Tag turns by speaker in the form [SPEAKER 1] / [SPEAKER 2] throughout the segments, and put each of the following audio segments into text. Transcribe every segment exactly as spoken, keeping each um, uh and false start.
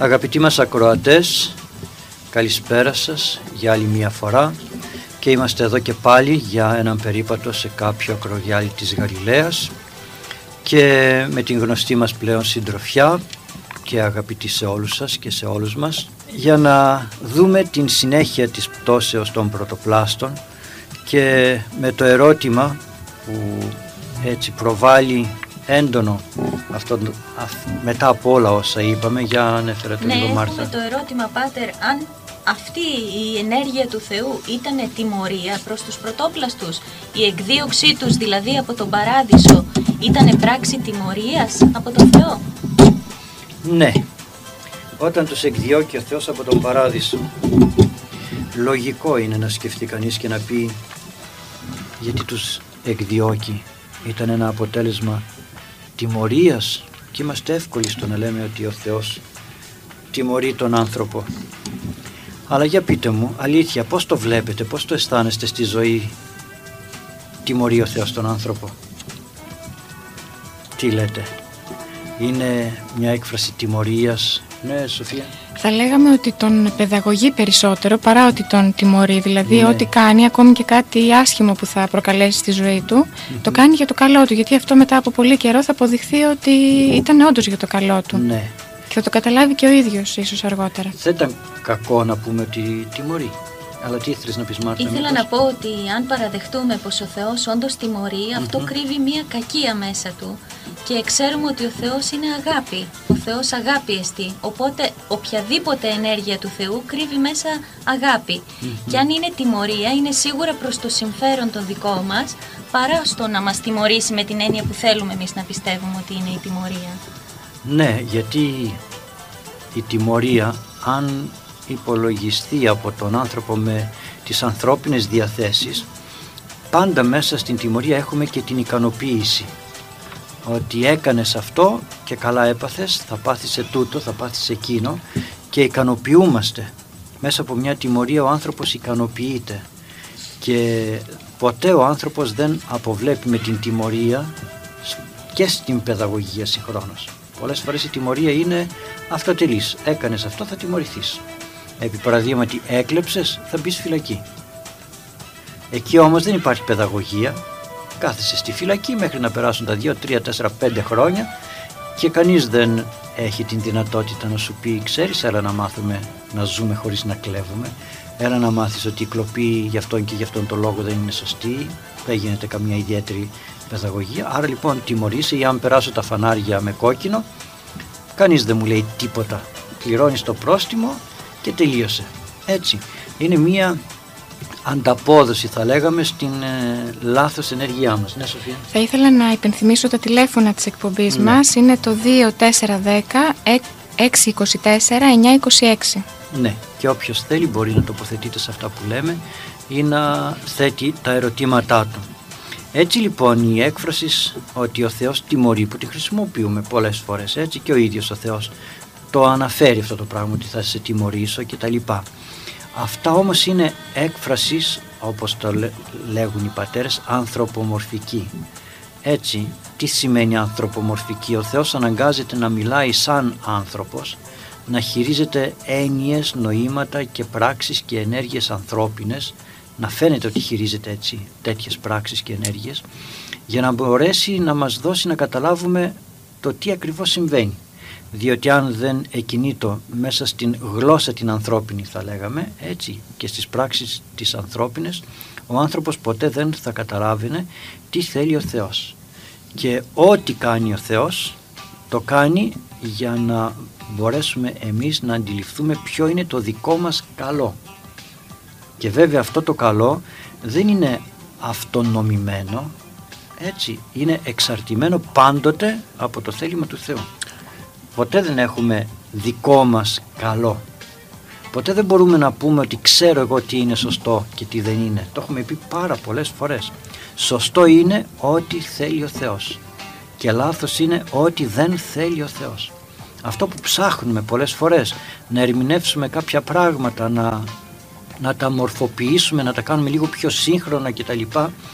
[SPEAKER 1] Αγαπητοί μας ακροατές, καλησπέρα σας για άλλη μια φορά και είμαστε εδώ και πάλι για έναν περίπατο σε κάποιο ακρογιάλι της Γαλιλαίας και με την γνωστή μας πλέον συντροφιά και αγαπητή σε όλους σας και σε όλους μας για να δούμε την συνέχεια της πτώσεως των πρωτοπλάστων και με το ερώτημα που έτσι προβάλλει έντονο αυτό, μετά από όλα όσα είπαμε. Για ανέφερε τον λίγο Μάρθα.
[SPEAKER 2] Ναι, έχουμε το ερώτημα, Πάτερ, αν αυτή η ενέργεια του Θεού ήταν τιμωρία προς τους πρωτόπλαστους, η εκδίωξή τους δηλαδή από τον Παράδεισο ήταν πράξη τιμωρίας από τον Θεό?
[SPEAKER 1] Ναι, όταν τους εκδιώκει ο Θεός από τον Παράδεισο, λογικό είναι να σκεφτεί κανείς και να πει γιατί τους εκδιώκει, ήταν ένα αποτέλεσμα τιμωρίας? Και είμαστε εύκολοι στο να λέμε ότι ο Θεός τιμωρεί τον άνθρωπο. Αλλά για πείτε μου, αλήθεια, πώς το βλέπετε, πώς το αισθάνεστε στη ζωή? Τιμωρεί ο Θεός τον άνθρωπο? Τι λέτε? Είναι μια έκφραση τιμωρίας? Ναι, Σοφία.
[SPEAKER 3] Θα λέγαμε ότι τον παιδαγωγεί περισσότερο παρά ότι τον τιμωρεί. Δηλαδή,
[SPEAKER 1] ναι.
[SPEAKER 3] Ό,τι κάνει, ακόμη και κάτι άσχημο που θα προκαλέσει στη ζωή του, mm-hmm. το κάνει για το καλό του. Γιατί αυτό μετά από πολύ καιρό θα αποδειχθεί ότι ήταν όντως για το καλό του.
[SPEAKER 1] Ναι.
[SPEAKER 3] Και θα το καταλάβει και ο ίδιος ίσως αργότερα.
[SPEAKER 1] Δεν ήταν κακό να πούμε ότι τιμωρεί. Αλλά τι ήθελες να πεις, Μάρτα?
[SPEAKER 2] Ήθελα
[SPEAKER 1] μήπως?
[SPEAKER 2] να πω ότι αν παραδεχτούμε πως ο Θεός όντως τιμωρεί, mm-hmm. αυτό κρύβει μία κακία μέσα του. Και ξέρουμε ότι ο Θεός είναι αγάπη. Ο Θεός αγάπη εστί. Οπότε οποιαδήποτε ενέργεια του Θεού κρύβει μέσα αγάπη. Mm-hmm. Και αν είναι τιμωρία, είναι σίγουρα προς το συμφέρον των δικό μας, παρά στο να μας τιμωρήσει με την έννοια που θέλουμε εμείς να πιστεύουμε ότι είναι η τιμωρία.
[SPEAKER 1] Ναι, γιατί η τιμωρία, αν υπολογιστεί από τον άνθρωπο με τις ανθρώπινες διαθέσεις, πάντα μέσα στην τιμωρία έχουμε και την ικανοποίηση. Ότι έκανες αυτό και καλά έπαθες, θα πάθεις τούτο, θα πάθεις εκείνο, και ικανοποιούμαστε. Μέσα από μια τιμωρία ο άνθρωπος ικανοποιείται και ποτέ ο άνθρωπος δεν αποβλέπει με την τιμωρία και στην παιδαγωγία συγχρόνως. Πολλές φορές η τιμωρία είναι αυτοτελής. Έκανες αυτό, θα τιμωρηθείς. Επί παραδείγματι, έκλεψες, θα μπεις φυλακή. Εκεί όμως δεν υπάρχει παιδαγωγία. Κάθεσαι στη φυλακή μέχρι να περάσουν τα δύο, τρία, τέσσερα, πέντε χρόνια και κανείς δεν έχει την δυνατότητα να σου πει, ξέρεις, έλα να μάθουμε να ζούμε χωρίς να κλέβουμε, έλα να μάθεις ότι η κλοπή γι' αυτόν και γι' αυτόν τον λόγο δεν είναι σωστή, δεν γίνεται καμία ιδιαίτερη παιδαγωγία. Άρα λοιπόν τιμωρείσαι, ή αν περάσω τα φανάρια με κόκκινο, κανείς δεν μου λέει τίποτα, πληρώνεις το πρόστιμο και τελείωσε. Έτσι, είναι μία ανταπόδοση, θα λέγαμε, στην ε, λάθος ενέργειά μας. Ναι, Σοφία.
[SPEAKER 3] Θα ήθελα να υπενθυμίσω τα τηλέφωνα της εκπομπής
[SPEAKER 1] ναι.
[SPEAKER 3] μας. Είναι το δύο τέσσερα ένα μηδέν έξι δύο τέσσερα εννιά δύο έξι.
[SPEAKER 1] Ναι, και όποιος θέλει μπορεί να τοποθετείται σε αυτά που λέμε ή να θέτει τα ερωτήματά του. Έτσι λοιπόν η έκφραση ότι ο Θεός τιμωρεί, που τη χρησιμοποιούμε πολλές φορές, έτσι, και ο ίδιος ο Θεός το αναφέρει αυτό το πράγμα, ότι θα σε τιμωρήσω και τα λοιπά. Αυτά όμως είναι έκφρασης, όπως το λέγουν οι πατέρες, ανθρωπομορφική. Έτσι, τι σημαίνει ανθρωπομορφική? Ο Θεός αναγκάζεται να μιλάει σαν άνθρωπος, να χειρίζεται έννοιες, νοήματα και πράξεις και ενέργειες ανθρώπινες, να φαίνεται ότι χειρίζεται έτσι τέτοιες πράξεις και ενέργειες, για να μπορέσει να μας δώσει να καταλάβουμε το τι ακριβώς συμβαίνει. Διότι αν δεν εκινείτο μέσα στην γλώσσα την ανθρώπινη, θα λέγαμε, έτσι, και στις πράξεις τις ανθρώπινες, ο άνθρωπος ποτέ δεν θα καταλάβαινε τι θέλει ο Θεός. Και ό,τι κάνει ο Θεός, το κάνει για να μπορέσουμε εμείς να αντιληφθούμε ποιο είναι το δικό μας καλό. Και βέβαια αυτό το καλό δεν είναι αυτονομημένο, έτσι, είναι εξαρτημένο πάντοτε από το θέλημα του Θεού. Ποτέ δεν έχουμε δικό μας καλό. Ποτέ δεν μπορούμε να πούμε ότι ξέρω εγώ τι είναι σωστό και τι δεν είναι. Το έχουμε πει πάρα πολλές φορές. Σωστό είναι ό,τι θέλει ο Θεός και λάθος είναι ό,τι δεν θέλει ο Θεός. Αυτό που ψάχνουμε πολλές φορές, να ερμηνεύσουμε κάποια πράγματα, να, να τα μορφοποιήσουμε, να τα κάνουμε λίγο πιο σύγχρονα κτλ.,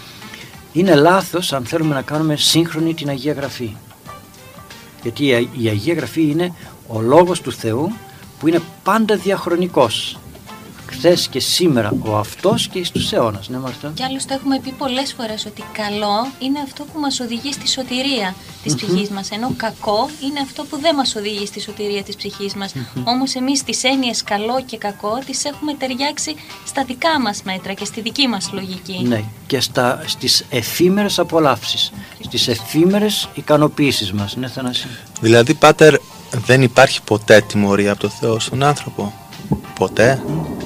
[SPEAKER 1] είναι λάθος αν θέλουμε να κάνουμε σύγχρονη την Αγία Γραφή. Γιατί η Αγία Γραφή είναι ο λόγος του Θεού, ο οποίος μας δίνει την δυνατότητα να που είναι πάντα διαχρονικός. Χθες και σήμερα ο αυτός και εις τους αιώνας. Ναι, Μάρτα.
[SPEAKER 2] Και άλλωστε έχουμε πει πολλές φορές ότι καλό είναι αυτό που μας οδηγεί στη σωτηρία της mm-hmm. ψυχής μας, ενώ κακό είναι αυτό που δεν μας οδηγεί στη σωτηρία της ψυχής μας. Mm-hmm. Όμως εμείς τις έννοιες καλό και κακό τις έχουμε ταιριάξει στα δικά μας μέτρα και στη δική μας λογική.
[SPEAKER 1] Ναι, και στα, στις εφήμερες απολαύσεις, okay. στις εφήμερες ικανοποίησεις μας. Ναι, Θανάση.
[SPEAKER 4] Δηλαδή, Πάτερ, δεν υπάρχει ποτέ τιμωρία από το Θεό στον άνθρωπο. Ποτέ. Mm.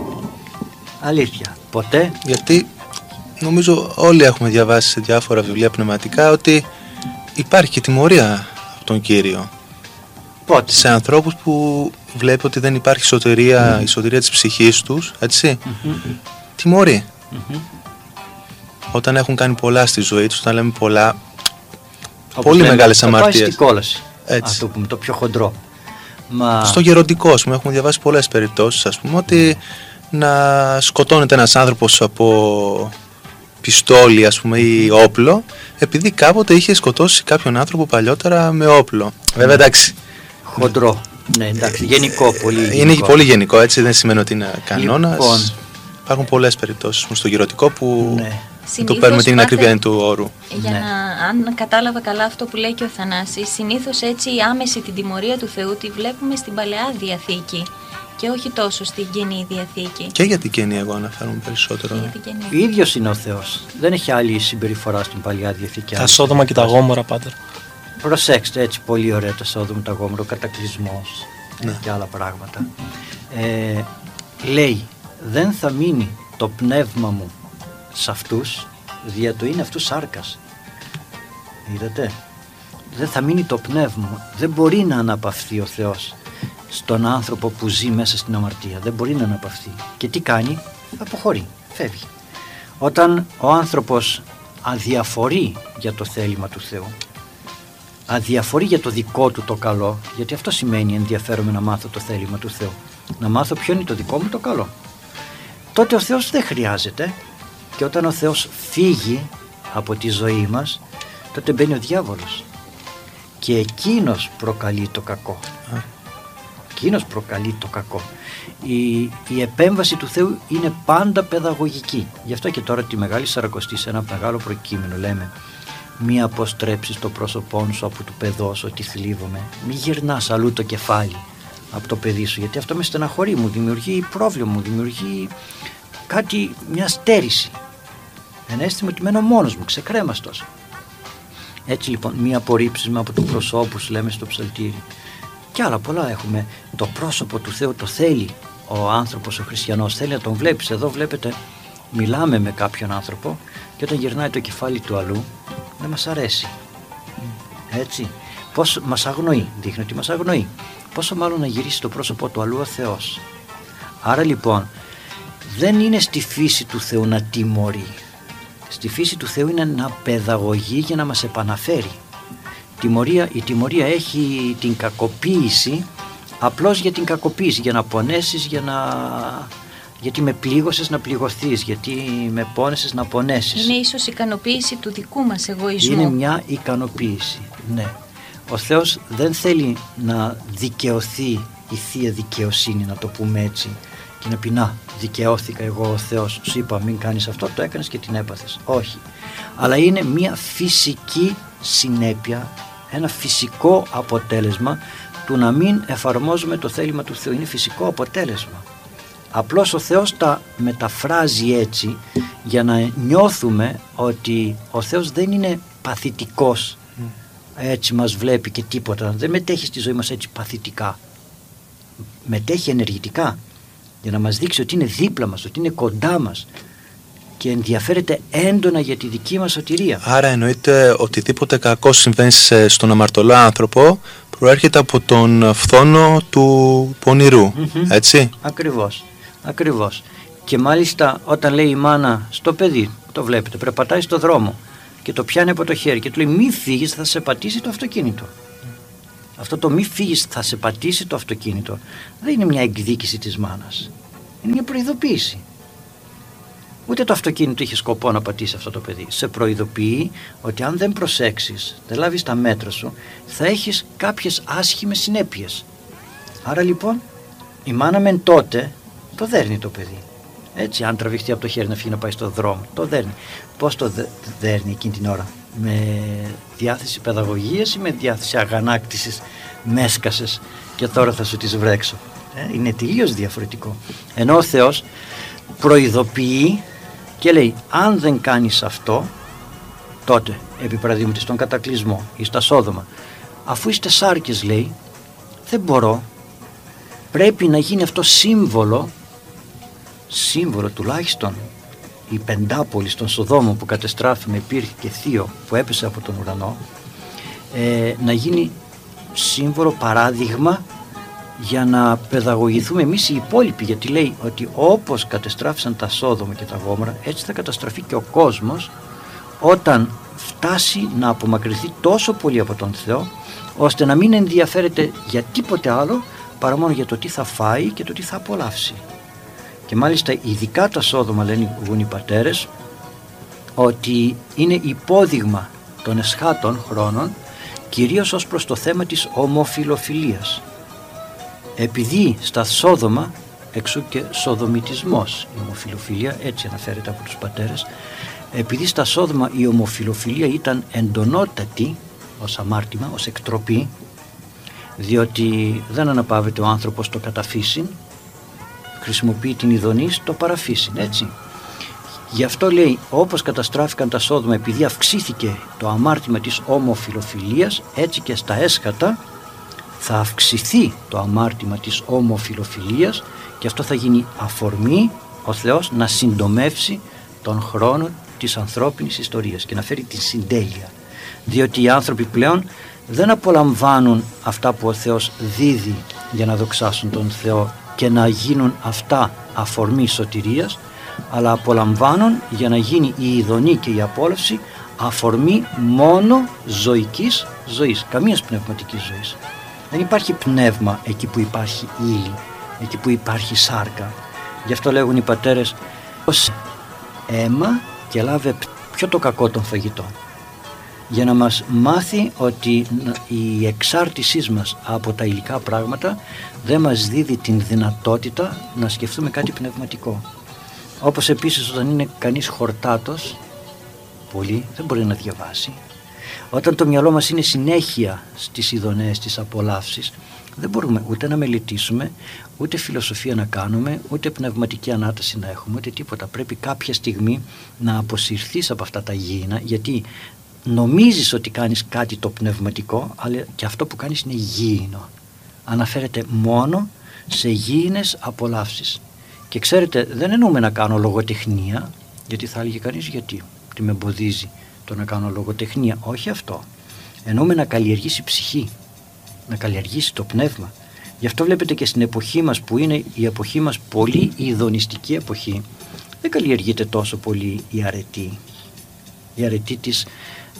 [SPEAKER 1] Αλήθεια, ποτέ.
[SPEAKER 4] Γιατί νομίζω όλοι έχουμε διαβάσει σε διάφορα βιβλία πνευματικά ότι υπάρχει και τιμωρία από τον Κύριο.
[SPEAKER 1] Πότε?
[SPEAKER 4] Σε ανθρώπους που βλέπει ότι δεν υπάρχει σωτηρία, mm. η σωτηρία της ψυχής τους, έτσι, mm-hmm. τιμωρεί. Mm-hmm. Όταν έχουν κάνει πολλά στη ζωή τους, όταν λέμε πολλά, όπως πολύ λέμε, μεγάλες αμαρτίες.
[SPEAKER 1] Θα πάει στην κόλαση, ας το πούμε, το πιο χοντρό. Μα...
[SPEAKER 4] Στο γεροντικό, ας πούμε, έχουμε διαβάσει πολλές περιπτώσεις, ας πούμε, ότι να σκοτώνεται ένας άνθρωπος από πιστόλι, ας πούμε, ή όπλο, επειδή κάποτε είχε σκοτώσει κάποιον άνθρωπο παλιότερα με όπλο. Βέβαια, εντάξει.
[SPEAKER 1] Χοντρό. Ναι, εντάξει. Γενικό, πολύ γενικό.
[SPEAKER 4] Είναι πολύ γενικό, έτσι, δεν σημαίνει ότι είναι κανόνας. Λοιπόν. Υπάρχουν πολλές περιπτώσεις στο γεροντικό που ναι. το παίρνουμε την ακρίβεια του όρου.
[SPEAKER 2] Για
[SPEAKER 1] ναι.
[SPEAKER 2] να, αν κατάλαβα καλά αυτό που λέει και ο Θανάσης, συνήθως έτσι η άμεση την τιμωρία του Θεού τη βλέπουμε στην Παλαιά Διαθήκη και όχι τόσο στην Καινή Διαθήκη.
[SPEAKER 4] Και για την Καινή εγώ αναφέρομαι περισσότερο.
[SPEAKER 1] Ο ίδιος είναι ο Θεός. Δεν έχει άλλη συμπεριφορά στην Παλαιά Διαθήκη.
[SPEAKER 5] Τα Σόδομα και τα Γόμορα, Πάτερ.
[SPEAKER 1] Προσέξτε, έτσι πολύ ωραία τα Σόδομα, τα Γόμορα, ο κατακλυσμός ναι. και άλλα πράγματα. Ε, λέει, δεν θα μείνει το πνεύμα μου σε αυτούς, δια το είναι αυτούς σάρκας. Είδατε, δεν θα μείνει το πνεύμα μου. Δεν μπορεί να αναπαυθεί ο Θεός στον άνθρωπο που ζει μέσα στην αμαρτία. Δεν μπορεί να αναπαυθεί. Και τι κάνει? Αποχωρεί, φεύγει. Όταν ο άνθρωπος αδιαφορεί για το θέλημα του Θεού, αδιαφορεί για το δικό του το καλό, γιατί αυτό σημαίνει ενδιαφέρομαι να μάθω το θέλημα του Θεού, να μάθω ποιο είναι το δικό μου το καλό, τότε ο Θεός δεν χρειάζεται. Και όταν ο Θεός φύγει από τη ζωή μας, τότε μπαίνει ο διάβολος και εκείνος προκαλεί το κακό. Εκείνος προκαλεί το κακό. Η, η επέμβαση του Θεού είναι πάντα παιδαγωγική. Γι' αυτό και τώρα τη Μεγάλη Σαρακοστή, σε ένα μεγάλο προκείμενο, λέμε μη αποστρέψεις το πρόσωπό σου από του παιδός ότι θλίβομαι. Μη γυρνάς αλλού το κεφάλι από το παιδί σου, γιατί αυτό με στεναχωρεί, μου δημιουργεί πρόβλημα, μου δημιουργεί κάτι, μια στέρηση, ένα αίσθημα ότι μένω μόνος μου, ξεκρέμαστος. Έτσι λοιπόν, μη απορρίψεις με από το προσώπου σου, λέμε στο ψαλτήρι. Και άλλα πολλά έχουμε. Το πρόσωπο του Θεού το θέλει ο άνθρωπος, ο χριστιανός, θέλει να τον βλέπεις. Εδώ βλέπετε, μιλάμε με κάποιον άνθρωπο και όταν γυρνάει το κεφάλι του αλλού δεν μας αρέσει. Έτσι, πώς μας αγνοεί, δείχνει ότι μας αγνοεί. Πόσο μάλλον να γυρίσει το πρόσωπό του αλλού ο Θεός. Άρα λοιπόν δεν είναι στη φύση του Θεού να τιμωρεί. Στη φύση του Θεού είναι να παιδαγωγεί για να μας επαναφέρει. Τιμωρία, η τιμωρία έχει την κακοποίηση απλώς για την κακοποίηση, για να πονέσεις, για να... γιατί με πλήγωσες να πληγωθείς, γιατί με πόνεσες να πονέσεις.
[SPEAKER 2] Είναι ίσως ικανοποίηση του δικού μας εγωισμού.
[SPEAKER 1] Είναι μια ικανοποίηση, ναι. Ο Θεός δεν θέλει να δικαιωθεί η Θεία Δικαιοσύνη, να το πούμε έτσι, και να πει να δικαιώθηκα εγώ ο Θεός, σου είπα μην κάνεις αυτό, το έκανες και την έπαθες. Όχι. Αλλά είναι μια φυσική συνέπεια, ένα φυσικό αποτέλεσμα του να μην εφαρμόζουμε το θέλημα του Θεού. Είναι φυσικό αποτέλεσμα. Απλώς ο Θεός τα μεταφράζει έτσι για να νιώθουμε ότι ο Θεός δεν είναι παθητικός, mm. έτσι μας βλέπει και τίποτα, δεν μετέχει στη ζωή μας έτσι παθητικά, μετέχει ενεργητικά για να μας δείξει ότι είναι δίπλα μας, ότι είναι κοντά μας και ενδιαφέρεται έντονα για τη δική μας σωτηρία.
[SPEAKER 4] Άρα εννοείται οτιδήποτε κακό συμβαίνει στον αμαρτωλό άνθρωπο προέρχεται από τον φθόνο του πονηρού, mm-hmm. έτσι.
[SPEAKER 1] Ακριβώς, ακριβώς. Και μάλιστα όταν λέει η μάνα στο παιδί, το βλέπετε, περπατάει στο δρόμο και το πιάνει από το χέρι και του λέει μη φύγεις, θα σε πατήσει το αυτοκίνητο. Mm. Αυτό το μη φύγεις, θα σε πατήσει το αυτοκίνητο δεν είναι μια εκδίκηση της μάνας, είναι μια προειδοποίηση. Ούτε το αυτοκίνητο είχε σκοπό να πατήσει αυτό το παιδί. Σε προειδοποιεί ότι αν δεν προσέξεις, δεν λάβεις τα μέτρα σου, θα έχεις κάποιες άσχημες συνέπειες. Άρα λοιπόν η μάνα μεν τότε το δέρνει το παιδί. Έτσι, αν τραβηχτεί από το χέρι να φύγει να πάει στον δρόμο, το δέρνει. Πώς το δέρνει εκείνη την ώρα? Με διάθεση παιδαγωγίας ή με διάθεση αγανάκτησης, μέσκασες και τώρα θα σου τις βρέξω? Ε, είναι τελείως διαφορετικό. Ενώ ο Θεός προειδοποιεί και λέει, αν δεν κάνεις αυτό, τότε, επί παραδείγματι στον κατακλυσμό ή στα Σόδομα, αφού είστε σάρκες, λέει, δεν μπορώ, πρέπει να γίνει αυτό σύμβολο, σύμβολο τουλάχιστον η Πεντάπολη των Σοδόμων που κατεστράφη με πύρ και θείο που έπεσε από τον ουρανό, ε, να γίνει σύμβολο, παράδειγμα, για να παιδαγωγηθούμε εμείς οι υπόλοιποι, γιατί λέει ότι όπως κατεστράφησαν τα Σόδομα και τα Γόμορα, έτσι θα καταστραφεί και ο κόσμος όταν φτάσει να απομακρυνθεί τόσο πολύ από τον Θεό, ώστε να μην ενδιαφέρεται για τίποτε άλλο παρά μόνο για το τι θα φάει και το τι θα απολαύσει. Και μάλιστα ειδικά τα Σόδομα, λένε οι πατέρες, ότι είναι υπόδειγμα των εσχάτων χρόνων, κυρίως ως προς το θέμα της ομοφιλοφιλίας. Επειδή στα Σόδομα, εξού και σοδομητισμός, η ομοφιλοφιλία, έτσι αναφέρεται από τους πατέρες, επειδή στα Σόδομα η ομοφιλοφιλία ήταν εντονότατη ως αμάρτημα, ως εκτροπή, διότι δεν αναπαύεται ο άνθρωπος το καταφύσιν, χρησιμοποιεί την ειδονή το παραφύσιν, έτσι. Γι' αυτό λέει, όπως καταστράφηκαν τα Σόδομα επειδή αυξήθηκε το αμάρτημα της ομοφιλοφιλίας, έτσι και στα έσχατα θα αυξηθεί το αμάρτημα της ομοφιλοφιλίας, και αυτό θα γίνει αφορμή ο Θεός να συντομεύσει τον χρόνο της ανθρώπινης ιστορίας και να φέρει τη συντέλεια, διότι οι άνθρωποι πλέον δεν απολαμβάνουν αυτά που ο Θεός δίδει για να δοξάσουν τον Θεό και να γίνουν αυτά αφορμή σωτηρίας, αλλά απολαμβάνουν για να γίνει η ειδονή και η απόλαυση αφορμή μόνο ζωικής ζωής, καμίας πνευματικής ζωής. Δεν υπάρχει πνεύμα εκεί που υπάρχει ύλη, εκεί που υπάρχει σάρκα. Γι' αυτό λέγουν οι πατέρες, ως αίμα και λάβε πιο το κακό των φαγητών, για να μας μάθει ότι η εξάρτησή μας από τα υλικά πράγματα δεν μας δίδει την δυνατότητα να σκεφτούμε κάτι πνευματικό. Όπως επίσης όταν είναι κανείς χορτάτος, πολύ δεν μπορεί να διαβάσει. Όταν το μυαλό μας είναι συνέχεια στις ειδονές, στις απολαύσεις, δεν μπορούμε ούτε να μελετήσουμε, ούτε φιλοσοφία να κάνουμε, ούτε πνευματική ανάταση να έχουμε, ούτε τίποτα. Πρέπει κάποια στιγμή να αποσυρθείς από αυτά τα γήινα, γιατί νομίζεις ότι κάνεις κάτι το πνευματικό, αλλά και αυτό που κάνεις είναι γήινο. Αναφέρεται μόνο σε γήινες απολαύσεις. Και ξέρετε, δεν εννοούμε να κάνω λογοτεχνία, γιατί θα έλεγε κανείς γιατί, τι με εμποδίζει το να κάνω λογοτεχνία. Όχι αυτό. Εννοούμε να καλλιεργήσει ψυχή, να καλλιεργήσει το πνεύμα. Γι' αυτό βλέπετε και στην εποχή μας, που είναι η εποχή μας πολύ ειδονιστική εποχή, δεν καλλιεργείται τόσο πολύ η αρετή. Η αρετή της,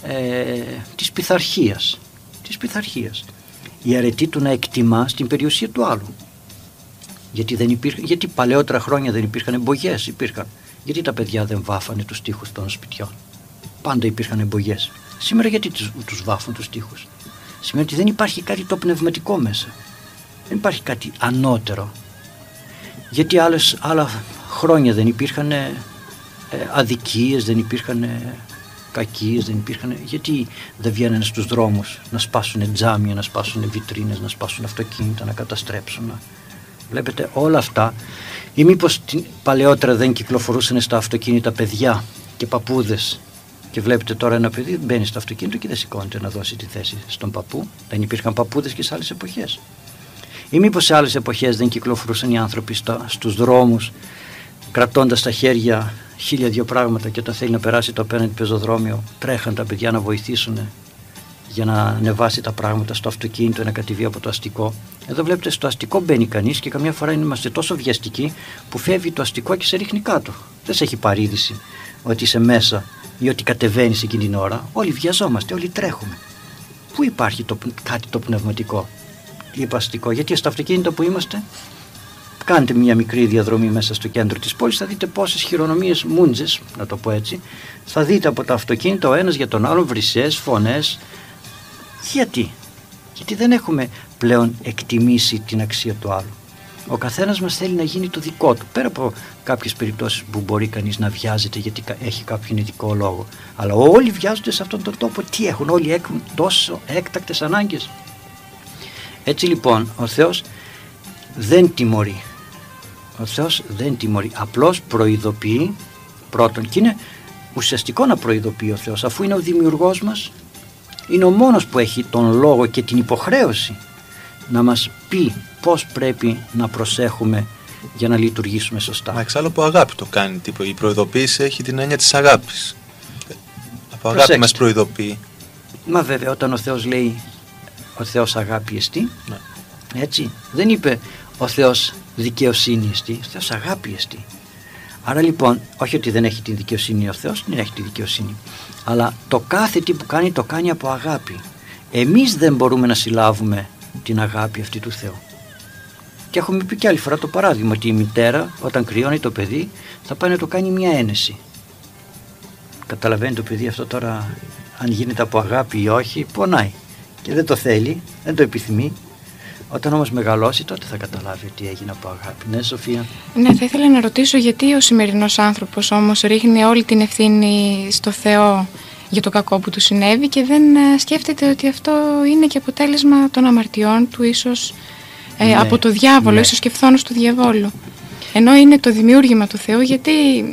[SPEAKER 1] ε, της πειθαρχίας, της πειθαρχίας. Η αρετή του να εκτιμά στην περιουσία του άλλου. Γιατί, δεν υπήρχε, γιατί παλαιότερα χρόνια δεν υπήρχαν εμπογιές, υπήρχαν. Γιατί τα παιδιά δεν βάφανε τους τοίχους των σπιτιών. Πάντα υπήρχαν εμπογιές. Σήμερα γιατί τους, τους βάφουν τους τοίχους? Σημαίνει ότι δεν υπάρχει κάτι το πνευματικό μέσα. Δεν υπάρχει κάτι ανώτερο. Γιατί άλλες, άλλα χρόνια δεν υπήρχαν ε, αδικίες, δεν υπήρχαν ε, κακίες, δεν υπήρχαν. Γιατί δεν βγαίνανε στους δρόμους να σπάσουν τζάμια, να σπάσουν βιτρίνες, να σπάσουν αυτοκίνητα, να καταστρέψουν. Βλέπετε όλα αυτά. Ή μήπως παλαιότερα δεν κυκλοφορούσαν στα αυτοκίνητα παιδιά και παππούδες, και βλέπετε τώρα ένα παιδί μπαίνει στο αυτοκίνητο και δεν σηκώνεται να δώσει τη θέση στον παππού? Δεν υπήρχαν παππούδες και σε άλλες εποχές? Ή μήπως σε άλλες εποχές δεν κυκλοφορούσαν οι άνθρωποι στα, στους δρόμους κρατώντας στα χέρια χίλια δυο πράγματα, και όταν θέλει να περάσει το απέναντι πεζοδρόμιο τρέχαν τα παιδιά να βοηθήσουν για να ανεβάσει τα πράγματα στο αυτοκίνητο, να κατεβεί από το αστικό? Εδώ βλέπετε, στο αστικό μπαίνει κανείς και καμιά φορά είμαστε τόσο βιαστικοί που φεύγει το αστικό και σε ρίχνει κάτω. Δεν σε έχει παρείδηση ότι είσαι μέσα ή ότι κατεβαίνεις εκείνη την ώρα. Όλοι βιαζόμαστε, όλοι τρέχουμε. Πού υπάρχει το, κάτι το πνευματικό ή υπαστικό? Γιατί στο αυτοκίνητο που είμαστε, κάντε μια μικρή διαδρομή μέσα στο κέντρο της πόλης, θα δείτε πόσες χειρονομίες μούντζες, να το πω έτσι, θα δείτε από το αυτοκίνητο ο ένας για τον άλλον, βρυσές, φωνές. Γιατί? Γιατί δεν έχουμε πλέον εκτιμήσει την αξία του άλλου. Ο καθένας μας θέλει να γίνει το δικό του, πέρα από κάποιες περιπτώσεις που μπορεί κανείς να βιάζεται γιατί έχει κάποιον ειδικό λόγο. Αλλά όλοι βιάζονται σε αυτόν τον τόπο. Τι έχουν, όλοι έχουν τόσο έκτακτες ανάγκες. Έτσι λοιπόν ο Θεός δεν τιμωρεί. Ο Θεός δεν τιμωρεί, απλώς προειδοποιεί πρώτον, και είναι ουσιαστικό να προειδοποιεί ο Θεός, αφού είναι ο δημιουργός μας, είναι ο μόνος που έχει τον λόγο και την υποχρέωση να μας πει πώς πρέπει να προσέχουμε για να λειτουργήσουμε σωστά.
[SPEAKER 4] Μα εξάλλου από αγάπη το κάνει. Τύπο. Η προειδοποίηση έχει την έννοια της αγάπης. Από αγάπη Προσέξτε. Μας προειδοποιεί.
[SPEAKER 1] Μα βέβαια, όταν ο Θεός λέει ο Θεός αγάπη εστί, ναι. Έτσι, δεν είπε ο Θεός δικαιοσύνη εστί, ο Θεός αγάπη εστί. Άρα λοιπόν, όχι ότι δεν έχει τη δικαιοσύνη ο Θεός, δεν έχει τη δικαιοσύνη, αλλά το κάθε τι που κάνει το κάνει από αγάπη. Εμείς δεν μπορούμε να συλλάβουμε την αγάπη αυτή του Θεού. Και έχουμε πει και άλλη φορά το παράδειγμα ότι η μητέρα όταν κρυώνει το παιδί θα πάει να το κάνει μια ένεση. Καταλαβαίνει το παιδί αυτό τώρα, αν γίνεται από αγάπη ή όχι, πονάει και δεν το θέλει, δεν το επιθυμεί. Όταν όμως μεγαλώσει, τότε θα καταλάβει τι έγινε από αγάπη. Ναι, Σοφία.
[SPEAKER 3] Ναι, θα ήθελα να ρωτήσω γιατί ο σημερινός άνθρωπος όμως ρίχνει όλη την ευθύνη στο Θεό για το κακό που του συνέβη και δεν σκέφτεται ότι αυτό είναι και αποτέλεσμα των αμαρτιών του, ίσως ε, ναι, από το διάβολο, ναι. ίσως και φθόνος του διαβόλου. Ενώ είναι το δημιούργημα του Θεού, γιατί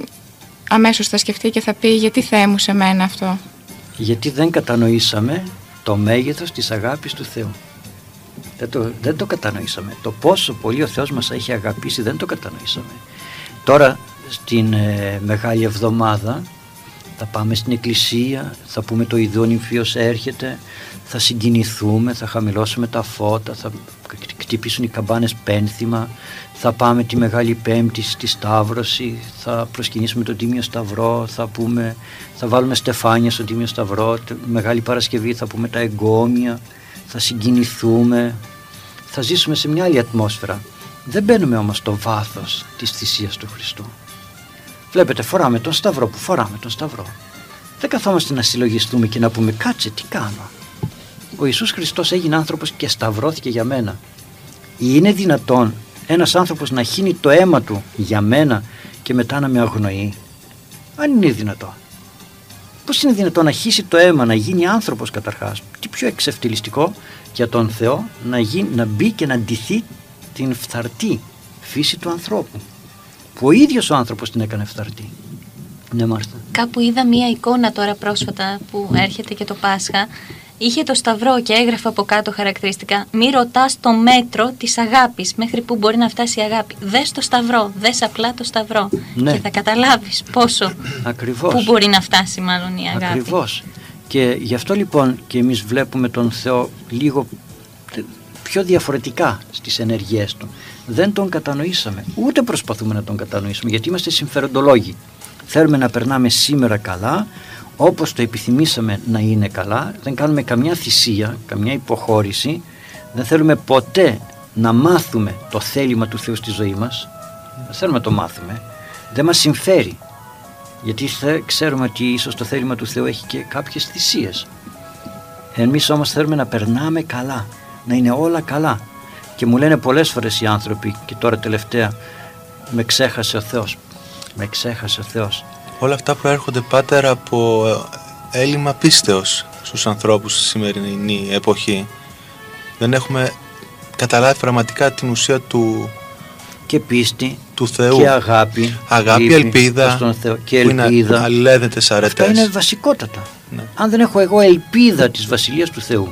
[SPEAKER 3] αμέσως θα σκεφτεί και θα πει γιατί Θεέ μου σε μένα αυτό.
[SPEAKER 1] Γιατί δεν κατανοήσαμε το μέγεθος της αγάπης του Θεού. Δεν το, δεν το κατανοήσαμε. Το πόσο πολύ ο Θεός μας έχει αγαπήσει δεν το κατανοήσαμε. Τώρα στην ε, Μεγάλη Εβδομάδα θα πάμε στην εκκλησία, θα πούμε το ειδών Υφίος έρχεται, θα συγκινηθούμε, θα χαμηλώσουμε τα φώτα, θα χτυπήσουν οι καμπάνες πένθυμα, θα πάμε τη Μεγάλη Πέμπτη στη Σταύρωση, θα προσκυνήσουμε τον Τίμιο Σταυρό, θα, πούμε, θα βάλουμε στεφάνια στον Τίμιο Σταυρό, Μεγάλη Παρασκευή θα πούμε τα εγκόμια, θα συγκινηθούμε, θα ζήσουμε σε μια άλλη ατμόσφαιρα. Δεν μπαίνουμε όμως στο βάθος της θυσίας του Χριστού. Βλέπετε, φοράμε τον Σταυρό που φοράμε τον Σταυρό. Δεν καθόμαστε να συλλογιστούμε και να πούμε κάτσε τι κάνω. Ο Ιησούς Χριστός έγινε άνθρωπος και σταυρώθηκε για μένα. Είναι δυνατόν ένας άνθρωπος να χύνει το αίμα του για μένα και μετά να με αγνοεί? Αν είναι δυνατόν. Πώς είναι δυνατόν να χύσει το αίμα, να γίνει άνθρωπος καταρχάς? Τι πιο εξευτελιστικό για τον Θεό να, γίνει, να μπει και να ντυθεί την φθαρτή φύση του ανθρώπου, που ο ίδιος ο άνθρωπος την έκανε φθαρτή. Ναι, Μάρθα.
[SPEAKER 2] Κάπου είδα μία εικόνα τώρα πρόσφατα που έρχεται και το Πάσχα. Είχε το σταυρό και έγραφε από κάτω χαρακτηριστικά: μη ρωτάς το μέτρο της αγάπης, μέχρι που μπορεί να φτάσει η αγάπη. Δες το σταυρό, δες απλά το σταυρό, ναι. Και θα καταλάβεις πόσο,
[SPEAKER 1] ακριβώς,
[SPEAKER 2] που μπορεί να φτάσει μάλλον η αγάπη.
[SPEAKER 1] Ακριβώς. Και γι' αυτό λοιπόν και εμείς βλέπουμε τον Θεό λίγο πιο διαφορετικά στις ενεργειές του. Δεν τον κατανοήσαμε, ούτε προσπαθούμε να τον κατανοήσουμε, γιατί είμαστε συμφεροντολόγοι. Θέλουμε να περνάμε σήμερα καλά, όπως το επιθυμήσαμε να είναι καλά. Δεν κάνουμε καμιά θυσία, καμιά υποχώρηση. Δεν θέλουμε ποτέ να μάθουμε το θέλημα του Θεού στη ζωή μας. Δεν θέλουμε να το μάθουμε. Δεν μας συμφέρει, γιατί ξέρουμε ότι ίσως το θέλημα του Θεού έχει και κάποιες θυσίες. Εμείς όμως θέλουμε να περνάμε καλά, να είναι όλα καλά. Και μου λένε πολλές φορές οι άνθρωποι, και τώρα τελευταία, με ξέχασε ο Θεός. Με ξέχασε ο Θεός.
[SPEAKER 4] Όλα αυτά προέρχονται, Πάτερ, από έλλειμμα πίστεως στους ανθρώπους στη σημερινή εποχή. Δεν έχουμε καταλάβει πραγματικά την ουσία του,
[SPEAKER 1] και πίστη,
[SPEAKER 4] του Θεού.
[SPEAKER 1] Και αγάπη.
[SPEAKER 4] Αγάπη, ελπίδα,
[SPEAKER 1] στον Θεό, και ελπίδα.
[SPEAKER 4] Που είναι αλληλένδετες αρετές.
[SPEAKER 1] Αυτά είναι βασικότατα.
[SPEAKER 4] Ναι. Αν
[SPEAKER 1] δεν έχω εγώ ελπίδα της Βασιλείας του Θεού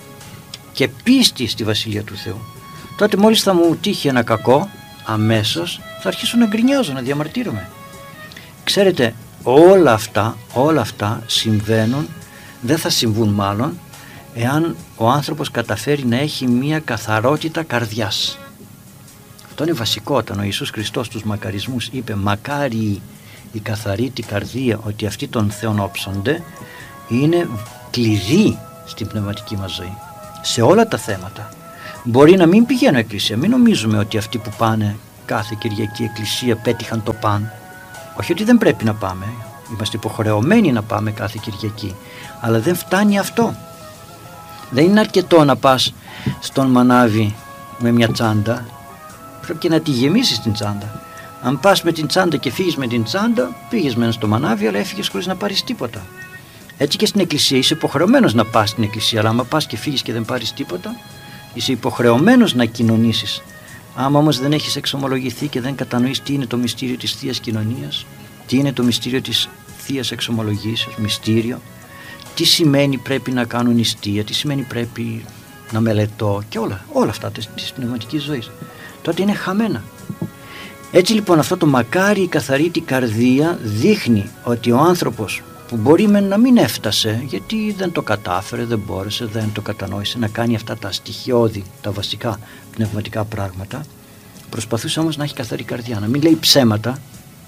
[SPEAKER 1] και πίστη στη Βασιλεία του Θεού, τότε μόλις θα μου τύχει ένα κακό, αμέσως θα αρχίσω να γκρινιάζω, να διαμαρτύρομαι. Ξέρετε, όλα αυτά, όλα αυτά συμβαίνουν, δεν θα συμβούν μάλλον, εάν ο άνθρωπος καταφέρει να έχει μία καθαρότητα καρδιάς. Αυτό είναι βασικό. Όταν ο Ιησούς Χριστός στους μακαρισμούς είπε «Μακάρι η καθαρή τη καρδία, ότι αυτοί των Θεών όψονται», είναι κλειδί στην πνευματική μας ζωή, σε όλα τα θέματα. Μπορεί να μην πηγαίνω εκκλησία, μην νομίζουμε ότι αυτοί που πάνε κάθε Κυριακή εκκλησία πέτυχαν το παν. Όχι ότι δεν πρέπει να πάμε, είμαστε υποχρεωμένοι να πάμε κάθε Κυριακή, αλλά δεν φτάνει αυτό. Δεν είναι αρκετό να πας στον μανάβη με μια τσάντα πρέπει και να τη γεμίσεις την τσάντα. Αν πας με την τσάντα και φύγεις με την τσάντα, πήγες μεν στο μανάβι, αλλά έφυγες χωρίς να πάρεις τίποτα. Έτσι και στην εκκλησία είσαι υποχρεωμένος να πας στην εκκλησία, αλλά άμα πας και φύγεις και δεν πάρεις τίποτα, είσαι υποχρεωμένος να κοινωνήσεις. Άμα όμως δεν έχεις εξομολογηθεί και δεν κατανοείς τι είναι το μυστήριο της Θείας Κοινωνίας, τι είναι το μυστήριο της Θείας Εξομολογήσεως, μυστήριο, τι σημαίνει πρέπει να κάνω νηστεία, τι σημαίνει πρέπει να μελετώ και όλα, όλα αυτά της, της πνευματικής ζωής, τότε είναι χαμένα. Έτσι λοιπόν αυτό το μακάρι η καθαρή την καρδία δείχνει ότι ο άνθρωπος που μπορεί με να μην έφτασε, γιατί δεν το κατάφερε, δεν μπόρεσε, δεν το κατανόησε να κάνει αυτά τα στοιχειώδη, τα βασικά πνευματικά πράγματα, προσπαθούσε όμως να έχει καθαρή καρδιά, να μην λέει ψέματα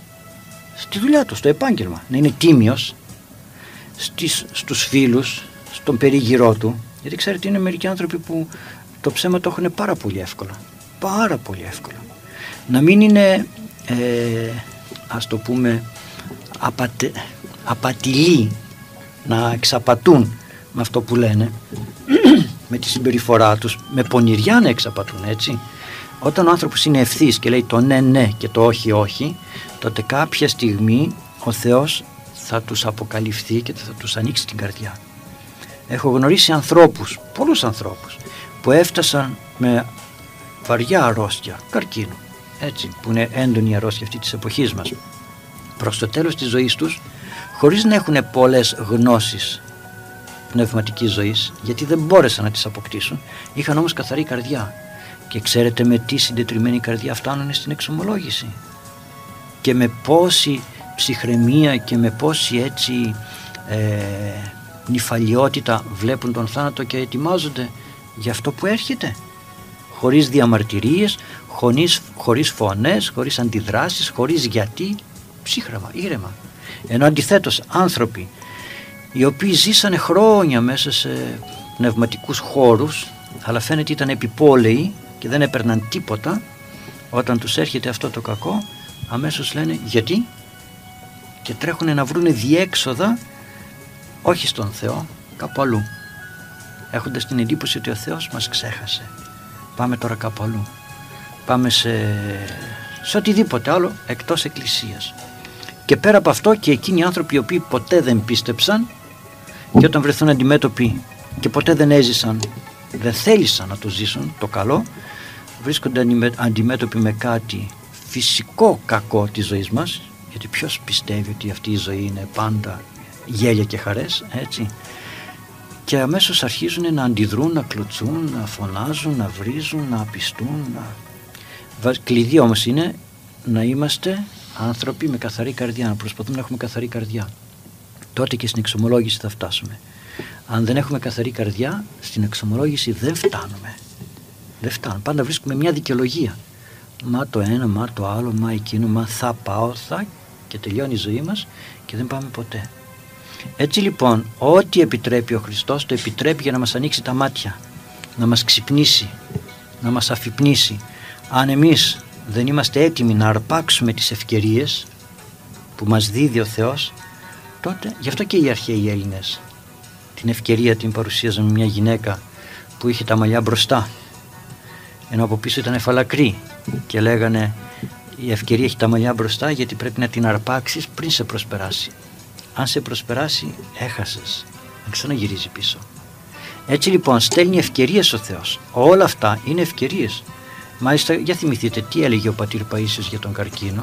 [SPEAKER 1] στη δουλειά του, στο επάγγελμα, να είναι τίμιος στις, στους φίλους, στον περίγυρό του, γιατί ξέρετε είναι μερικοί άνθρωποι που το ψέμα το έχουν πάρα πολύ εύκολα, πάρα πολύ εύκολα. Να μην είναι, ε, ας το πούμε, απατε, απατηλοί, να εξαπατούν με αυτό που λένε, με τη συμπεριφορά τους, με πονηριά να εξαπατούν, έτσι. Όταν ο άνθρωπος είναι ευθύς και λέει το ναι ναι και το όχι όχι, τότε κάποια στιγμή ο Θεός θα τους αποκαλυφθεί και θα τους ανοίξει την καρδιά. Έχω γνωρίσει ανθρώπους, πολλούς ανθρώπους, που έφτασαν με βαριά αρρώστια, καρκίνο, έτσι, που είναι έντονη η αρρώστια αυτή της εποχής μας, προς το τέλος της ζωής τους, χωρίς να έχουν πολλές γνώσεις πνευματικής ζωής, γιατί δεν μπόρεσαν να τις αποκτήσουν, είχαν όμως καθαρή καρδιά. Και ξέρετε με τι συντετριμμένη καρδιά φτάνουν στην εξομολόγηση και με πόση ψυχραιμία και με πόση έτσι ε, νηφαλιότητα βλέπουν τον θάνατο και ετοιμάζονται για αυτό που έρχεται, χωρίς διαμαρτυρίες, χωρίς, χωρίς φωνές, χωρίς αντιδράσεις, χωρίς γιατί, ψύχραμα, ήρεμα. Ενώ αντιθέτως άνθρωποι οι οποίοι ζήσανε χρόνια μέσα σε πνευματικούς χώρους, αλλά φαίνεται ήταν επιπόλαιοι και δεν έπαιρναν τίποτα, όταν τους έρχεται αυτό το κακό αμέσως λένε γιατί, και τρέχουν να βρούνε διέξοδα, όχι στον Θεό, κάπου αλλού, έχοντας την εντύπωση ότι ο Θεός μας ξέχασε, πάμε τώρα κάπου αλλού, πάμε σε, σε οτιδήποτε άλλο εκτός εκκλησίας. Και πέρα από αυτό και εκείνοι οι άνθρωποι οι οποίοι ποτέ δεν πίστεψαν και όταν βρεθούν αντιμέτωποι και ποτέ δεν έζησαν, δεν θέλησαν να το ζήσουν το καλό, βρίσκονται αντιμέτωποι με κάτι φυσικό κακό της ζωής μας, γιατί ποιος πιστεύει ότι αυτή η ζωή είναι πάντα γέλια και χαρές, έτσι, και αμέσως αρχίζουν να αντιδρούν, να κλωτσούν, να φωνάζουν, να βρίζουν, να απιστούν, να... Κλειδί όμως είναι να είμαστε άνθρωποι με καθαρή καρδιά, να προσπαθούμε να έχουμε καθαρή καρδιά, τότε και στην εξομολόγηση θα φτάσουμε. Αν δεν έχουμε καθαρή καρδιά, στην εξομολόγηση δεν φτάνουμε. Δεν φτάνουμε. Πάντα βρίσκουμε μια δικαιολογία. Μα το ένα, μα το άλλο, μα εκείνο, μα θα πάω, θα, και τελειώνει η ζωή μας και δεν πάμε ποτέ. Έτσι λοιπόν, ό,τι επιτρέπει ο Χριστός, το επιτρέπει για να μας ανοίξει τα μάτια, να μας ξυπνήσει, να μας αφυπνήσει. Αν εμείς δεν είμαστε έτοιμοι να αρπάξουμε τις ευκαιρίες που μας δίδει ο Θεός, τότε, γι' αυτό και οι αρχαίοι Έλληνες την ευκαιρία την παρουσίαζαν με μια γυναίκα που είχε τα μαλλιά μπροστά, ενώ από πίσω ήταν φαλακρή, και λέγανε η ευκαιρία έχει τα μαλλιά μπροστά γιατί πρέπει να την αρπάξεις πριν σε προσπεράσει. Αν σε προσπεράσει έχασες, δεν ξαναγυρίζει πίσω. Έτσι λοιπόν στέλνει ευκαιρίες ο Θεός. Όλα αυτά είναι ευκαιρίες. Μάλιστα για θυμηθείτε τι έλεγε ο πατήρ Παΐσιος για τον καρκίνο.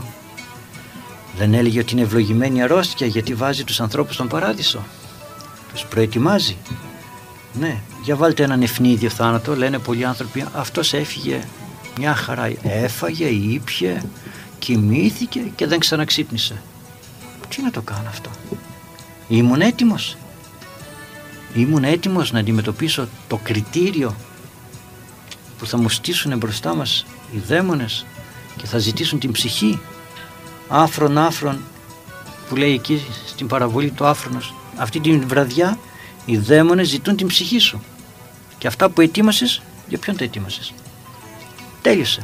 [SPEAKER 1] Δεν έλεγε ότι είναι ευλογημένη αρρώστια γιατί βάζει τους ανθρώπους στον παράδεισο, τους προετοιμάζει. Ναι, για βάλτε έναν ευνίδιο θάνατο, λένε πολλοί άνθρωποι, αυτός έφυγε μια χαρά, έφαγε, ήπιε, κοιμήθηκε και δεν ξαναξύπνησε. Τι να το κάνω αυτό? Ήμουν έτοιμος. Ήμουν έτοιμος να αντιμετωπίσω το κριτήριο που θα μου στήσουν μπροστά μας οι δαίμονες και θα ζητήσουν την ψυχή. Άφρον άφρον που λέει εκεί στην παραβολή του άφρονος. Αυτή την βραδιά οι δαίμονες ζητούν την ψυχή σου. Και αυτά που ετοίμασες, για ποιον τα ετοίμασες? Τέλειωσε.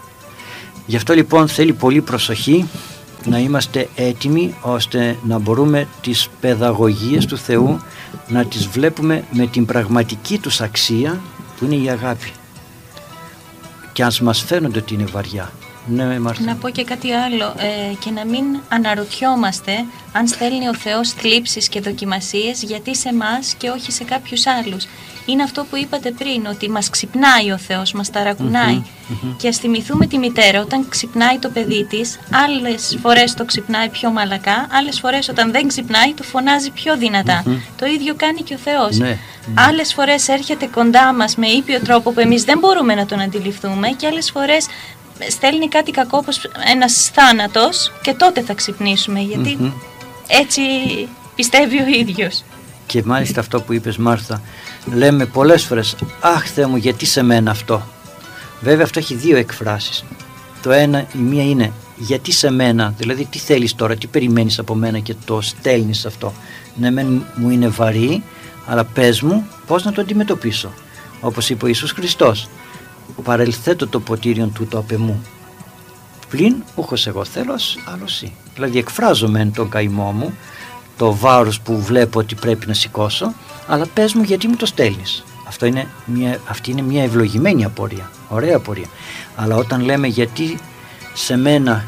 [SPEAKER 1] Γι' αυτό λοιπόν θέλει πολύ προσοχή να είμαστε έτοιμοι ώστε να μπορούμε τις παιδαγωγίες του Θεού να τις βλέπουμε με την πραγματική τους αξία που είναι η αγάπη. και ας μας φαίνονται ότι είναι βαριά. Ναι, Μάρθα.
[SPEAKER 2] Να πω και κάτι άλλο ε, και να μην αναρωτιόμαστε αν στέλνει ο Θεός θλίψεις και δοκιμασίες γιατί σε εμάς και όχι σε κάποιους άλλους. Είναι αυτό που είπατε πριν, ότι μας ξυπνάει ο Θεός, μας ταρακουνάει. Mm-hmm, mm-hmm. Και ας θυμηθούμε τη μητέρα όταν ξυπνάει το παιδί της, άλλες φορές το ξυπνάει πιο μαλακά, άλλες φορές όταν δεν ξυπνάει το φωνάζει πιο δυνατά. Mm-hmm. Το ίδιο κάνει και ο Θεός. Ναι, ναι. Άλλες φορές έρχεται κοντά μας με ήπιο τρόπο που εμείς δεν μπορούμε να τον αντιληφθούμε και άλλες φορές στέλνει κάτι κακό όπως ένας θάνατος και τότε θα ξυπνήσουμε γιατί mm-hmm. έτσι πιστεύει ο ίδιος.
[SPEAKER 1] Και μάλιστα αυτό που είπες, Μάρθα, λέμε πολλές φορές «Αχ Θεέ μου, γιατί σε μένα αυτό». Βέβαια αυτό έχει δύο εκφράσεις. Το ένα, η μία είναι «Γιατί σε μένα», δηλαδή τι θέλεις τώρα, τι περιμένεις από μένα και το στέλνεις αυτό. Ναι, μεν μου είναι βαρύ, αλλά πες μου πώς να το αντιμετωπίσω. Όπως είπε ο Ιησούς Χριστός, «Παρελθέτω το ποτήριον τούτο απ' εμού, πλην ούχος εγώ θέλω, άλλο εσύ». Δηλαδή εκφράζω μεν τον καημό μου, το βάρος που βλέπω ότι πρέπει να σηκώσω, αλλά πες μου γιατί μου το στέλνεις. Αυτό είναι μια, αυτή είναι μια ευλογημένη απορία, ωραία απορία. Αλλά όταν λέμε γιατί σε μένα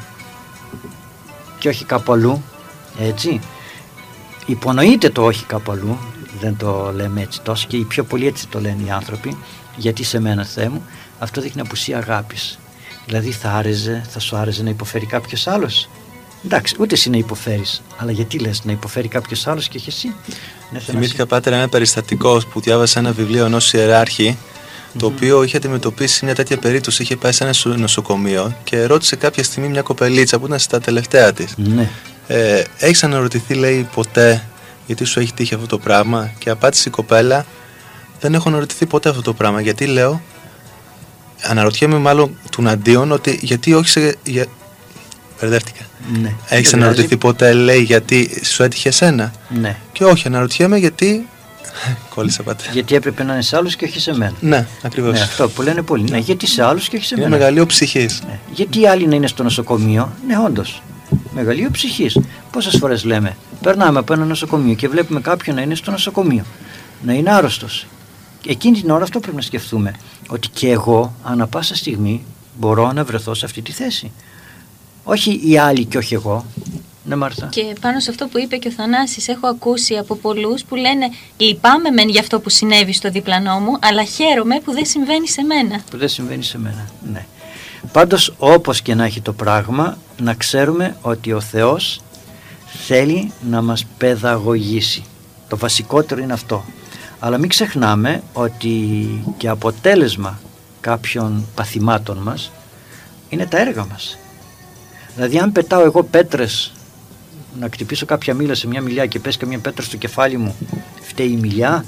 [SPEAKER 1] και όχι κάπου αλλού, έτσι, υπονοείται το όχι κάπου αλλού, δεν το λέμε έτσι τόσο και οι πιο πολλοί έτσι το λένε οι άνθρωποι, γιατί σε μένα Θεέ μου, αυτό δείχνει απουσία αγάπης. Δηλαδή θα άρεζε, θα σου άρεσε να υποφέρει κάποιος άλλος. Εντάξει, ούτε εσύ να υποφέρεις, αλλά γιατί λες να υποφέρει κάποιος άλλος και όχι εσύ.
[SPEAKER 4] Θυμήθηκα, Πάτερ, ένα περιστατικό που διάβασα ένα βιβλίο ενός ιεράρχη, mm-hmm. το οποίο είχε αντιμετωπίσει μια τέτοια περίπτωση. Είχε πάει σε ένα νοσοκομείο και ρώτησε κάποια στιγμή μια κοπελίτσα που ήταν στα τελευταία της.
[SPEAKER 1] Mm-hmm.
[SPEAKER 4] Ε, έχεις αναρωτηθεί, λέει, ποτέ γιατί σου έχει τύχει αυτό το πράγμα? Και απάντησε η κοπέλα, δεν έχω αναρωτηθεί ποτέ αυτό το πράγμα. Γιατί, λέω, αναρωτιέμαι μάλλον του αντίον ότι γιατί όχι σε. Για... Μπερδεύτηκα.
[SPEAKER 1] Ναι.
[SPEAKER 4] Έχεις αναρωτηθεί ποτέ, λέει, γιατί σου έτυχε εσένα?
[SPEAKER 1] Ναι.
[SPEAKER 4] Και όχι, αναρωτιέμαι γιατί. Κόλλησα, Πάτερ.
[SPEAKER 1] Γιατί έπρεπε να είναι σε άλλους και όχι σε μένα.
[SPEAKER 4] Ναι, ακριβώς.
[SPEAKER 1] Ναι, αυτό που λένε πολλοί. Ναι, γιατί σε άλλους και όχι σε
[SPEAKER 4] είναι
[SPEAKER 1] μένα.
[SPEAKER 4] Μεγαλείο ψυχής.
[SPEAKER 1] Ναι. Γιατί οι άλλοι να είναι στο νοσοκομείο? Ναι, όντως. Μεγαλείο ψυχής. Πόσες φορές λέμε, περνάμε από ένα νοσοκομείο και βλέπουμε κάποιον να είναι στο νοσοκομείο, να είναι άρρωστος. Εκείνη την ώρα αυτό πρέπει να σκεφτούμε. Ότι και εγώ, ανά πάσα στιγμή, μπορώ να βρεθώ σε αυτή τη θέση. Όχι οι άλλοι και όχι εγώ. Ναι, Μάρθα.
[SPEAKER 2] Και πάνω σε αυτό που είπε και ο Θανάσης, έχω ακούσει από πολλούς που λένε λυπάμαι μεν για αυτό που συνέβη στο διπλανό μου, αλλά χαίρομαι που δεν συμβαίνει σε μένα.
[SPEAKER 1] Που δεν συμβαίνει σε μένα, ναι. Πάντως, όπως και να έχει το πράγμα, να ξέρουμε ότι ο Θεός θέλει να μας παιδαγωγήσει. Το βασικότερο είναι αυτό. Αλλά μην ξεχνάμε ότι και αποτέλεσμα κάποιων παθημάτων μας είναι τα έργα μας. Δηλαδή αν πετάω εγώ πέτρες, να χτυπήσω κάποια μήλα σε μια μιλιά και πέσει καμία πέτρα στο κεφάλι μου, φταίει η μιλιά?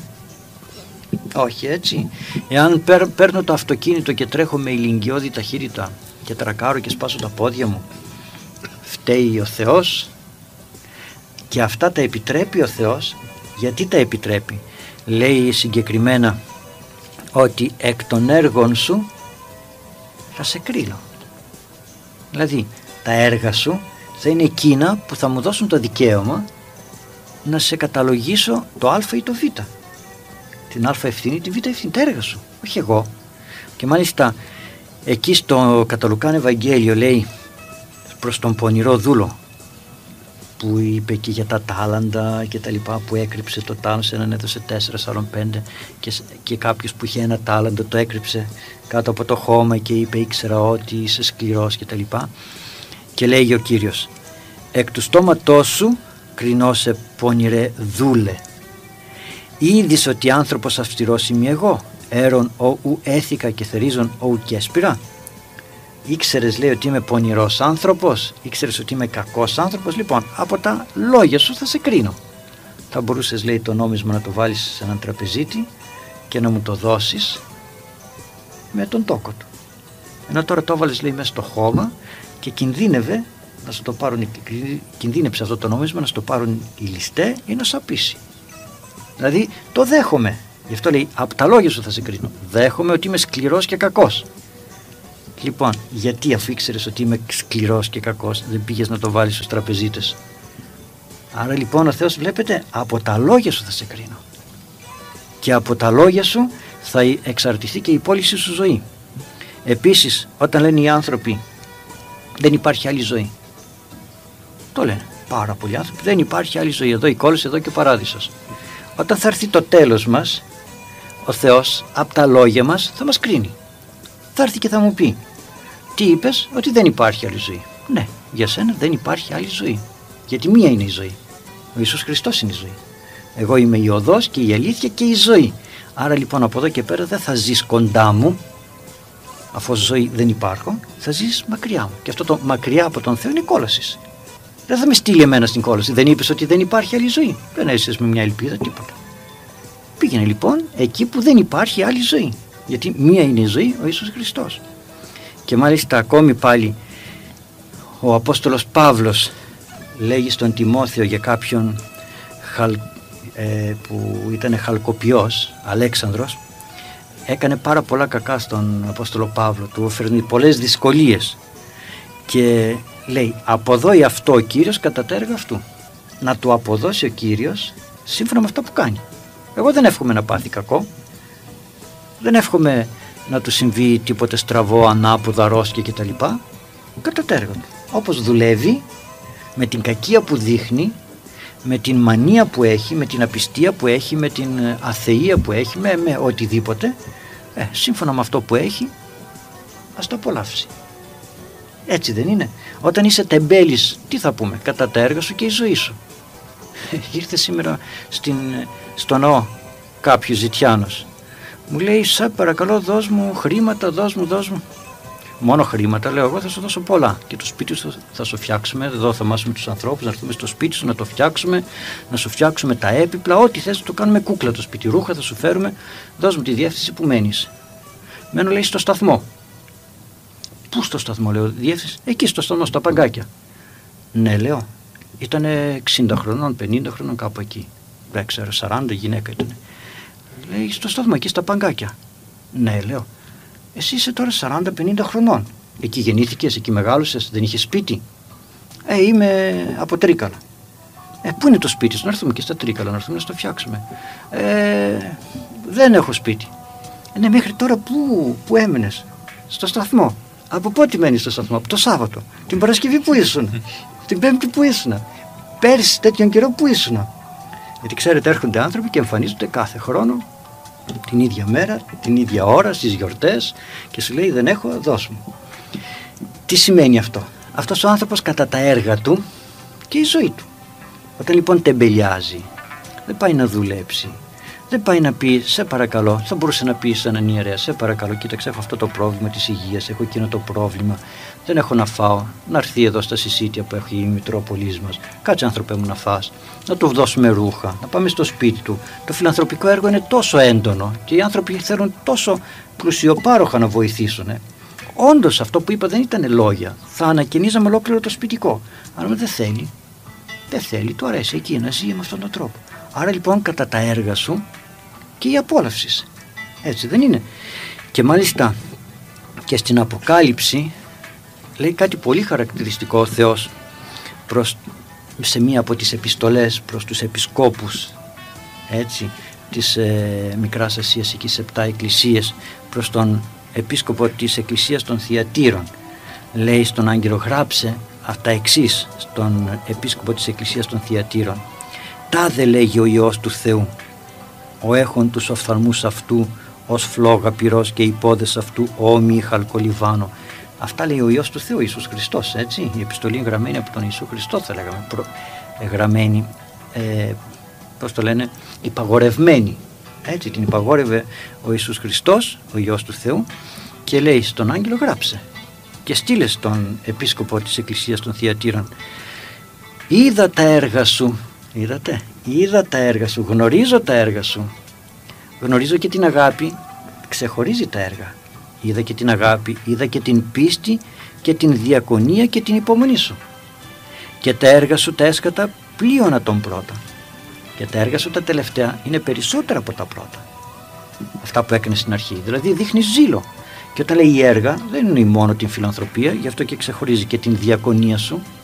[SPEAKER 1] Όχι, έτσι. Εάν παίρνω το αυτοκίνητο και τρέχω με ηλικιώδη ταχύτητα και τρακάρω και σπάσω τα πόδια μου, φταίει ο Θεός? Και αυτά τα επιτρέπει ο Θεός. Γιατί τα επιτρέπει? Λέει συγκεκριμένα ότι εκ των έργων σου θα σε κρίνω. Δηλαδή τα έργα σου θα είναι εκείνα που θα μου δώσουν το δικαίωμα να σε καταλογίσω το α ή το β. Την α ευθύνη, τη β ευθύνη, τα έργα σου, όχι εγώ. Και μάλιστα εκεί στο κατά Λουκάν Ευαγγέλιο λέει προς τον πονηρό δούλο που είπε και για τα τάλαντα και τα λοιπά, που έκρυψε το τάλαντο, σε έναν έδωσε τέσσερα, σε άλλον πέντε, και, και κάποιος που είχε ένα τάλαντο το έκρυψε κάτω από το χώμα και είπε ήξερα ότι είσαι σκληρός και τα λοιπά. Και λέει ο Κύριος, εκ του στόματός σου κρινώσε πονηρέ δούλε, είδης ότι άνθρωπος αυστηρός είμαι εγώ, έρον ου έθικα και θερίζον ου και έσπηρα. Ήξερες, λέει, ότι είμαι πονηρός άνθρωπος, ήξερες ότι είμαι κακός άνθρωπος, λοιπόν από τα λόγια σου θα σε κρίνω. Θα μπορούσες, λέει, το νόμισμα να το βάλεις σε έναν τραπεζίτη και να μου το δώσεις με τον τόκο του. Ενώ τώρα το έβαλες, λέει, μέσα στο χώμα και κινδύνευε να σου το πάρουν, κινδύνεψε αυτό το νόμισμα να σου το πάρουν οι ληστέ ή να σου απίσει. Δηλαδή το δέχομαι. Γι' αυτό λέει από τα λόγια σου θα σε κρίνω. Δέχομαι ότι είμαι σκληρός και κακός. Λοιπόν, γιατί αφού ήξερες ότι είμαι σκληρός και κακός δεν πήγες να το βάλεις στους τραπεζίτες? Άρα λοιπόν ο Θεός, βλέπετε, από τα λόγια σου θα σε κρίνω. Και από τα λόγια σου θα εξαρτηθεί και η υπόλοιπη σου ζωή. Επίσης, όταν λένε οι άνθρωποι δεν υπάρχει άλλη ζωή, το λένε πάρα πολλοί άνθρωποι, δεν υπάρχει άλλη ζωή, εδώ η κόλαση, εδώ και ο παράδεισος. Όταν θα έρθει το τέλος μας, ο Θεός από τα λόγια μας θα μας κρίνει. Θα έρθει και θα μου πει, τι είπες? Ότι δεν υπάρχει άλλη ζωή. Ναι, για σένα δεν υπάρχει άλλη ζωή, γιατί μία είναι η ζωή. Ο Ιησούς Χριστός είναι η ζωή. Εγώ είμαι η οδός και η αλήθεια και η ζωή. Άρα λοιπόν από εδώ και πέρα δεν θα ζεις κοντά μου, αφού ζωή δεν υπάρχω, θα ζεις μακριά μου. Και αυτό το μακριά από τον Θεό είναι κόλαση. Δεν θα με στείλει εμένα στην κόλαση. Δεν είπες ότι δεν υπάρχει άλλη ζωή? Δεν έζησες με μια ελπίδα, τίποτα. Πήγαινε λοιπόν εκεί που δεν υπάρχει άλλη ζωή, γιατί μία είναι η ζωή, ο Ιησούς Χριστός. Και μάλιστα ακόμη πάλι ο Απόστολος Παύλος λέγει στον Τιμόθεο για κάποιον χαλ, ε, που ήταν χαλκοποιός, Αλέξανδρος, έκανε πάρα πολλά κακά στον Απόστολο Παύλο, του έφερνε πολλές δυσκολίες και λέει, αποδώσει αυτό ο Κύριος κατά τα έργα αυτού. Να του αποδώσει ο Κύριος σύμφωνα με αυτό που κάνει. Εγώ δεν εύχομαι να πάθει κακό, δεν εύχομαι να του συμβεί τίποτε στραβό, ανάποδα, αρρώστια κτλ. Κατά τα έργα του. Όπως δουλεύει, με την κακία που δείχνει, με την μανία που έχει, με την απιστία που έχει, με την αθεία που έχει, με, με οτιδήποτε, ε, σύμφωνα με αυτό που έχει, ας το απολαύσει. Έτσι δεν είναι? Όταν είσαι τεμπέλης, τι θα πούμε? Κατά τα έργα σου και η ζωή σου. Ήρθε σήμερα στην, στο ναό κάποιος ζητιάνος, μου λέει, σε παρακαλώ δώσ' μου χρήματα, δώσ' μου, δώσ' μου. Μόνο χρήματα? Λέω, εγώ θα σου δώσω πολλά και το σπίτι σου θα σου φτιάξουμε. Εδώ θα μάθουμε τους ανθρώπους να έρθουμε στο σπίτι σου να το φτιάξουμε, να σου φτιάξουμε τα έπιπλα, ό,τι θες το κάνουμε κούκλα το σπίτι, ρούχα θα σου φέρουμε. Δώσ' μου τη διεύθυνση που μένεις. Μένω, λέει, στο σταθμό. Πού στο σταθμό? Λέω, διεύθυνση? Εκεί στο σταθμό, στα Παγκάκια. Ναι, λέω, ήταν εξήντα χρονών, πενήντα χρονών, κάπου εκεί. Δεν ξέρω, σαράντα, γυναίκα ήταν. Λέει, στο σταθμό, εκεί στα Παγκάκια. Ναι, λέω, εσύ είσαι τώρα σαράντα πενήντα χρονών. Εκεί γεννήθηκες, εκεί μεγάλωσες, δεν είχες σπίτι? Ε, είμαι από Τρίκαλα. Ε, πού είναι το σπίτι σου? Να έρθουμε και στα Τρίκαλα, να έρθουμε να στο φτιάξουμε. Ε, δεν έχω σπίτι. Ε, ναι, μέχρι τώρα πού, πού έμενες? Στο σταθμό. Από πότε μένεις στο σταθμό? Από το Σάββατο. Την Παρασκευή που ήσουν? Την Πέμπτη που ήσουν? Πέρυσι τέτοιον καιρό που ήσουν? Γιατί ξέρετε, έρχονται άνθρωποι και εμφανίζονται κάθε χρόνο την ίδια μέρα, την ίδια ώρα, στις γιορτές και σου λέει, δεν έχω, δώσ' μου. Τι σημαίνει αυτό? Αυτός ο άνθρωπος κατά τα έργα του και η ζωή του. Όταν λοιπόν τεμπελιάζει, δεν πάει να δουλέψει, δεν πάει να πει, σε παρακαλώ, θα μπορούσε να πει σε έναν ιερέα, σε παρακαλώ, κοίταξε, έχω αυτό το πρόβλημα της υγείας, έχω εκείνο το πρόβλημα, δεν έχω να φάω, να έρθει εδώ στα συσίτια που έχει η Μητρόπολης μας, κάτσε άνθρωπε μου να φας, να του δώσουμε ρούχα, να πάμε στο σπίτι του. Το φιλανθρωπικό έργο είναι τόσο έντονο και οι άνθρωποι θέλουν τόσο πλουσιοπάροχα να βοηθήσουν. Όντως αυτό που είπα δεν ήταν λόγια, θα ανακαινίζαμε ολόκληρο το σπιτικό, αλλά δεν θέλει, δεν θέλει, του αρέσει εκεί να ζει με αυτόν τον τρόπο. Άρα λοιπόν κατά τα έργα σου και η απόλαυση. Έτσι δεν είναι? Και μάλιστα και στην Αποκάλυψη λέει κάτι πολύ χαρακτηριστικό ο Θεός προς, σε μία από τις επιστολές προς τους επισκόπους, έτσι, της ε, Μικράς Ασίας, εκεί σε επτά εκκλησίες, προς τον επίσκοπο της Εκκλησίας των Θυατήρων. Λέει στον άγγελο, γράψε αυτά εξής στον επίσκοπο της Εκκλησίας των Θυατήρων. Τάδε λέγει ο Υιός του Θεού, ο έχων τους οφθαλμούς αυτού ως φλόγα πυρός και οι πόδες αυτού όμοιοι χαλκολιβάνο. Αυτά λέει ο Υιός του Θεού, Ιησούς Χριστός, έτσι. Η επιστολή γραμμένη από τον Ιησού Χριστό, θα λέγαμε, προ, ε, γραμμένη, ε, πώς το λένε, υπαγορευμένη. Έτσι, την υπαγόρευε ο Ιησούς Χριστός, ο Υιός του Θεού, και λέει στον άγγελο, γράψε και στείλε στον επίσκοπο της Εκκλησίας των Θυατήρων. Είδα τα έργα σου, είδατε, είδα τα έργα σου, γνωρίζω τα έργα σου, γνωρίζω και την αγάπη, ξεχωρίζει τα έργα. Είδα και την αγάπη, είδα και την πίστη και την διακονία και την υπομονή σου. Και τα έργα σου τα έσκατα πλείονα των πρώτων. Και τα έργα σου τα τελευταία είναι περισσότερα από τα πρώτα. Αυτά που έκανε στην αρχή. Δηλαδή δείχνει ζήλο. Και όταν λέει έργα, δεν είναι μόνο την φιλανθρωπία, γι' αυτό και ξεχωρίζει και την διακονία σου,